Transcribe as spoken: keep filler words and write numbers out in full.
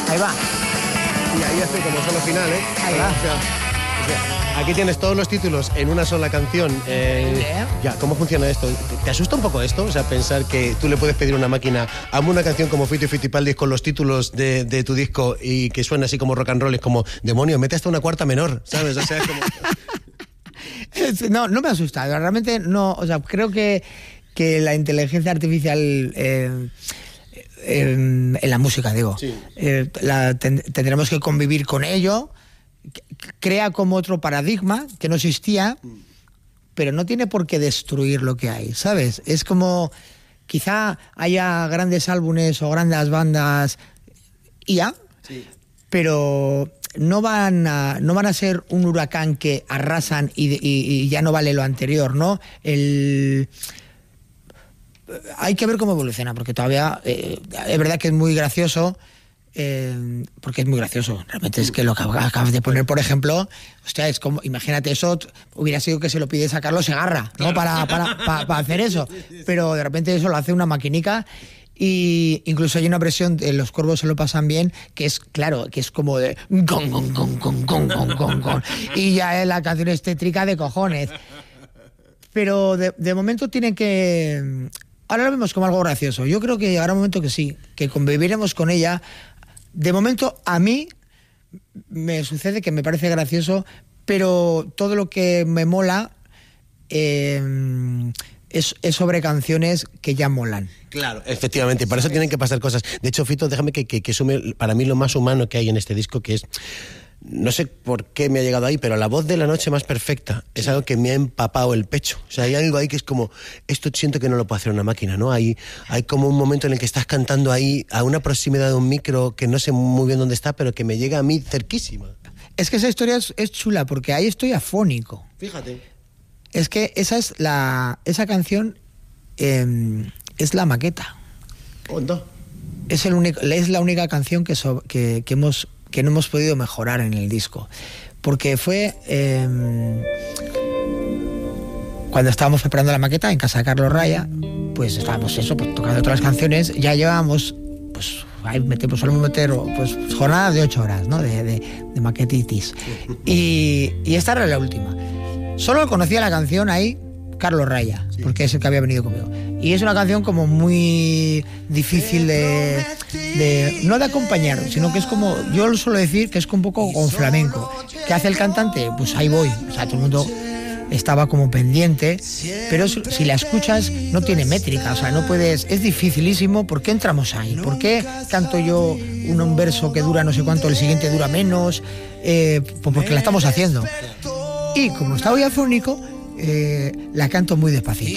Ahí va. Y ahí hace como solo final, ¿eh? Ahí va. O sea, o sea, aquí tienes todos los títulos en una sola canción. Eh, ya, ¿cómo funciona esto? ¿Te asusta un poco esto? O sea, pensar que tú le puedes pedir a una máquina, hazme una canción como Fito y Fitipaldis con los títulos de, de tu disco y que suena así como rock and roll, es como, demonio, mete hasta una cuarta menor, ¿sabes? O sea, es como... No, no me asusta. Realmente no, o sea, creo que, que la inteligencia artificial... Eh, en, en la música, digo. Sí. Eh, la, ten, tendremos que convivir con ello. Crea como otro paradigma que no existía, pero no tiene por qué destruir lo que hay, ¿sabes? Es como, quizá haya grandes álbumes o grandes bandas y ya, sí. Pero no van a, no van a ser un huracán que arrasan y, y, y ya no vale lo anterior, ¿no? El... Hay que ver cómo evoluciona, porque todavía eh, es verdad que es muy gracioso, eh, porque es muy gracioso. Realmente es que lo que acabas de poner, por ejemplo, hostia, es como, imagínate, eso hubiera sido que se lo pides a Carlos Segarra, ¿no? Para, para, para, para hacer eso. Pero de repente eso lo hace una maquinica. Y incluso hay una versión de Los Cuervos se lo pasan bien, que es, claro, que es como de gong, gong, gong, gong, gong, gong, gong, gong. Y ya es la canción es tétrica de cojones. Pero de, de momento tienen que... Ahora lo vemos como algo gracioso. Yo creo que llegará un momento que sí, que conviviremos con ella. De momento, a mí me sucede que me parece gracioso, pero todo lo que me mola eh, es, es sobre canciones que ya molan. Claro, efectivamente, para eso tienen que pasar cosas. De hecho, Fito, déjame que, que, que sume para mí lo más humano que hay en este disco, que es... No sé por qué me ha llegado ahí, pero la voz de La Noche Más Perfecta es sí. algo que me ha empapado el pecho. O sea, hay algo ahí que es como, esto siento que no lo puede hacer una máquina, ¿no? Hay, hay como un momento en el que estás cantando ahí a una proximidad de un micro que no sé muy bien dónde está, pero que me llega a mí cerquísima. Es que esa historia es, es chula, porque ahí estoy afónico. Fíjate. Es que esa es la... Esa canción eh, es la maqueta. ¿Onda? Es, el único, es la única canción que, so, que, que hemos... que no hemos podido mejorar en el disco, porque fue eh, cuando estábamos preparando la maqueta en casa de Carlos Raya, pues estábamos eso, pues tocando todas las canciones, ya llevábamos, pues ahí metemos, solemos meter pues jornadas de ocho horas, ¿no? De, de, de maquetitis, y, y esta era la última. Solo conocía la canción ahí Carlos Raya, sí. Porque es el que había venido conmigo. Y es una canción como muy difícil de, de... no de acompañar, sino que es como... Yo lo suelo decir que es un poco con flamenco. ¿Qué hace el cantante? Pues ahí voy. O sea, todo el mundo estaba como pendiente. Pero si la escuchas, no tiene métrica. O sea, no puedes... Es dificilísimo. ¿Por qué entramos ahí? ¿Por qué canto yo un, un verso que dura no sé cuánto, el siguiente dura menos? Eh, pues porque la estamos haciendo. Y como estaba hoy afónico... Eh, la canto muy despacito.